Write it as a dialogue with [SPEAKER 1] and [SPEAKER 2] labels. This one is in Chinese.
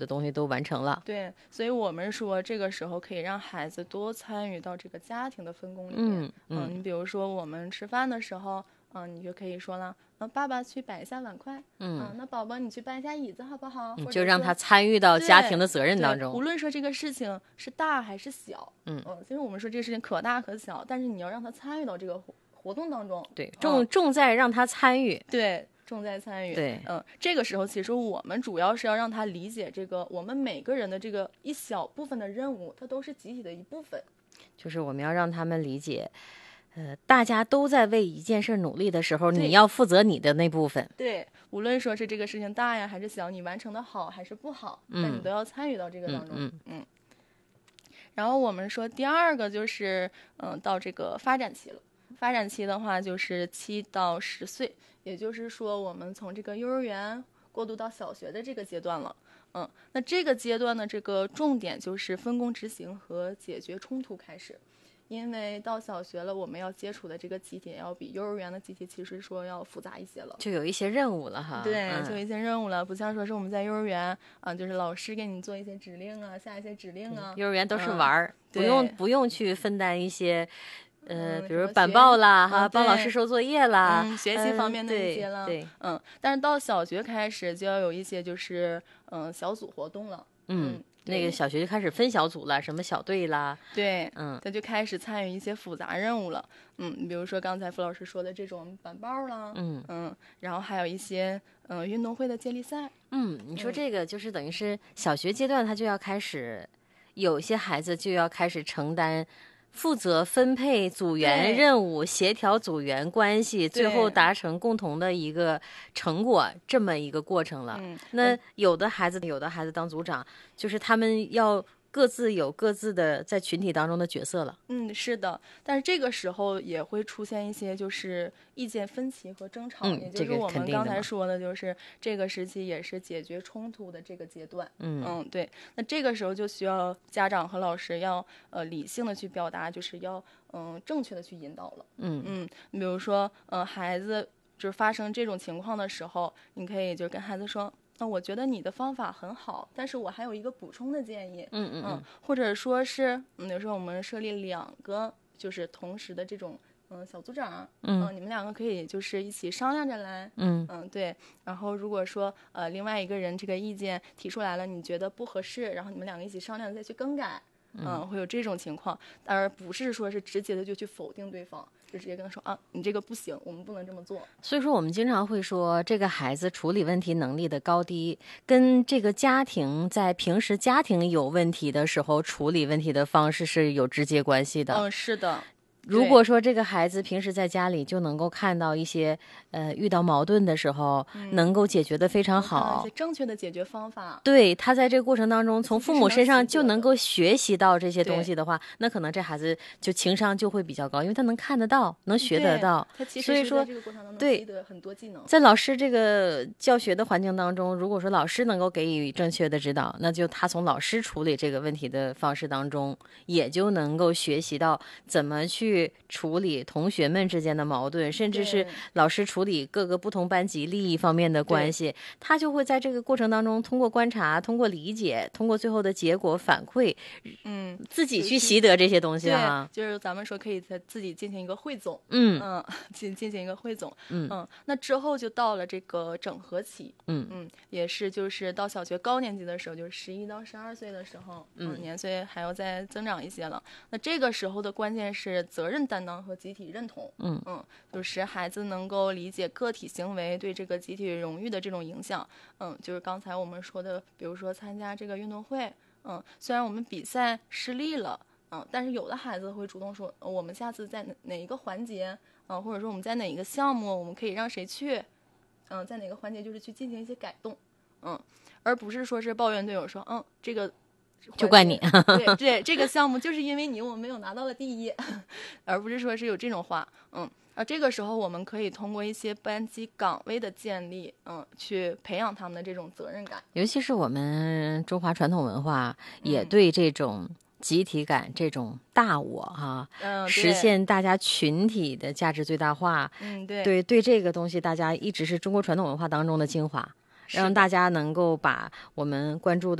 [SPEAKER 1] 的东西都完成了。
[SPEAKER 2] 对，所以我们说这个时候可以让孩子多参与到这个家庭的分工里面。你比如说我们吃饭的时候，你就可以说了，爸爸去摆一下碗筷，那宝宝你去搬一下椅子好不好？或者
[SPEAKER 1] 就让他参与到家庭的责任当中。
[SPEAKER 2] 无论说这个事情是大还是小，其实我们说这个事情可大可小，但是你要让他参与到这个活动当中。
[SPEAKER 1] 对，重在让他参与。
[SPEAKER 2] 对。重在参与。
[SPEAKER 1] 对，
[SPEAKER 2] 这个时候其实我们主要是要让他理解这个我们每个人的这个一小部分的任务，它都是集体的一部分。
[SPEAKER 1] 就是我们要让他们理解，大家都在为一件事努力的时候，你要负责你的那部分。
[SPEAKER 2] 对，无论说是这个事情大呀还是小，你完成的好还是不好，那你都要参与到这个当中。然后我们说第二个就是到这个发展期了。发展期的话就是7到10岁，也就是说我们从这个幼儿园过渡到小学的这个阶段了。那这个阶段的这个重点就是分工执行和解决冲突开始。因为到小学了，我们要接触的这个集体要比幼儿园的集体其实说要复杂一些了，
[SPEAKER 1] 就有一些任务了哈。
[SPEAKER 2] 对，就有一些任务了，不像说是我们在幼儿园就是老师给你做一些指令啊，下一些指令啊。
[SPEAKER 1] 幼儿园都是玩儿，不用去分担一些。比如板报啦，帮老师收作业啦，
[SPEAKER 2] 学习方面的一些了。
[SPEAKER 1] 对，
[SPEAKER 2] 但是到小学开始就要有一些就是小组活动了。
[SPEAKER 1] 那个小学就开始分小组了，什么小队啦。
[SPEAKER 2] 对，他就开始参与一些复杂任务了。比如说刚才傅老师说的这种板报啦，然后还有一些运动会的接力赛。
[SPEAKER 1] 你说这个就是等于是小学阶段他就要开始，有些孩子就要开始承担。负责分配组员任务，协调组员关系，最后达成共同的一个成果，这么一个过程了。那有的孩子当组长，就是他们要各自有各自的在群体当中的角色了。
[SPEAKER 2] 是的，但是这个时候也会出现一些就是意见分歧和争吵，也就是我们刚才说的，就是这个时期也是解决冲突的这个阶段。对，那这个时候就需要家长和老师要理性的去表达，就是要正确的去引导了。你比如说孩子就是发生这种情况的时候，你可以就跟孩子说。我觉得你的方法很好，但是我还有一个补充的建议。或者说是有时候我们设立2个就是同时的这种小组长，你们2个可以就是一起商量着来。对。然后如果说另外一个人这个意见提出来了，你觉得不合适，然后你们2个一起商量再去更改。会有这种情况，而不是说是直接的就去否定对方，就直接跟他说你这个不行，我们不能这么做。
[SPEAKER 1] 所以说我们经常会说，这个孩子处理问题能力的高低，跟这个家庭在平时家庭有问题的时候处理问题的方式是有直接关系的。
[SPEAKER 2] 是的。
[SPEAKER 1] 如果说这个孩子平时在家里就能够看到一些遇到矛盾的时候能够解决得非常好，
[SPEAKER 2] 正确的解决方法，
[SPEAKER 1] 对，他在这个过程当中从父母身上就能够学习到这些东西的话，那可能这孩子就情商就会比较高，因为他能看得到，能学得到。所以说对，
[SPEAKER 2] 很多技能。
[SPEAKER 1] 在老师这个教学的环境当中，如果说老师能够给予正确的指导，那就他从老师处理这个问题的方式当中也就能够学习到怎么去处理同学们之间的矛盾，甚至是老师处理各个不同班级利益方面的关系，他就会在这个过程当中通过观察，通过理解，通过最后的结果反馈，自己去习得这些东西啊。
[SPEAKER 2] 就是咱们说可以自己进行一个汇总，进行一个汇总，那之后就到了这个整合期，也是就是到小学高年级的时候，就是11到12岁的时候，年岁还要再增长一些了。那这个时候的关键是责任担当和集体认同，就是孩子能够理解个体行为对这个集体荣誉的这种影响，就是刚才我们说的，比如说参加这个运动会，虽然我们比赛失利了，但是有的孩子会主动说，我们下次在哪一个环节，或者说我们在哪一个项目，我们可以让谁去，在哪个环节就是去进行一些改动，而不是说是抱怨队友说，这个。
[SPEAKER 1] 就怪你
[SPEAKER 2] 对，这个项目就是因为你我没有拿到了第1，而不是说是有这种话，而这个时候我们可以通过一些班级岗位的建立，去培养他们的这种责任感。
[SPEAKER 1] 尤其是我们中华传统文化也对这种集体感，这种大我实现大家群体的价值最大化，对这个东西大家一直是中国传统文化当中的精华，让大家能够把我们关注的